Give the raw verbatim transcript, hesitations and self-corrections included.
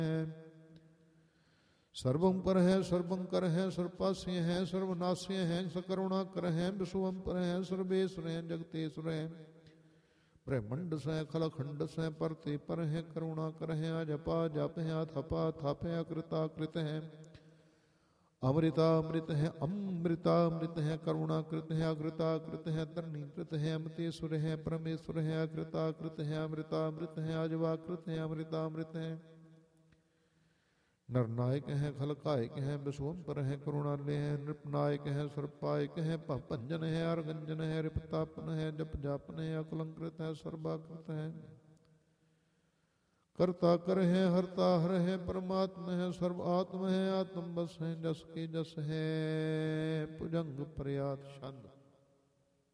सर्वं पर है सर्वंकर है सर्वपास्य है सर्वनाश्य है सकरुणाकर है विश्वम पर है सर्वेश्वर है जगतेश्वर है ब्रह्मंड से खलखंड से परते पर है करुणा कर है अजपा जप है अथपा थप है अकृता कृत है अमृता अमृत है अमृता अमृत है करुणा कृत है अकृता कृत है धरणी कृत है अमृतेश्वर है परमेश्वर है अकृता कृत है अमृता अमृत है अजवा कृत है अमृता अमृत है नरनायक है खलकायक है विश्वम्पर है करुणालय है नृपनायक है सर्पायक है भंजन है अर्गंजन है रिपतापन है जप जापन है अकुलंकृत है सर्वाकृत है करता कर है हरता हर है परमात्मा है सर्व आत्म है आत्म बस है जस के जस है भुजंग प्रयात छंद।